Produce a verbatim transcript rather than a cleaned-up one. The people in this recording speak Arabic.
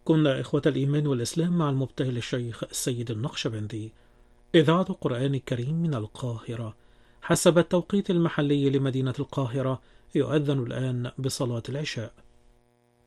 كنا إخوة الإيمان والإسلام مع المبتهل الشيخ السيد النقشبندي. إذاعة القرآن الكريم من القاهرة. حسب التوقيت المحلي لمدينة القاهرة يؤذن الآن بصلاة العشاء.